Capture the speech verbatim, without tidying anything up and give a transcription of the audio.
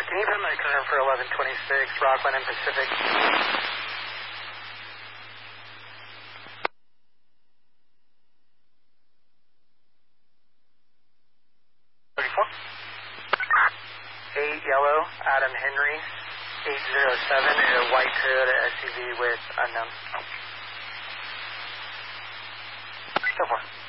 Can you put my current for eleven twenty-six, Rockland and Pacific? thirty-four. eight Yellow, Adam Henry, eight zero seven, a white Toyota S U V with unknown. So far.